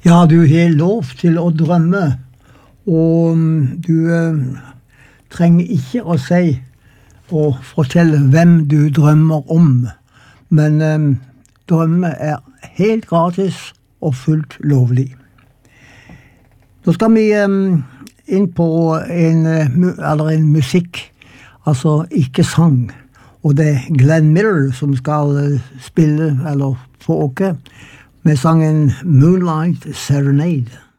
Ja, du har lov til å drømme, og du trenger ikke å si og fortelle hvem du drømmer om, men drømme er helt gratis og fullt lovlig. Nå skal vi inn på en musikk, altså ikke sang, og det er Glenn Miller som skal spille eller få åke med sangen Moonlight Serenade.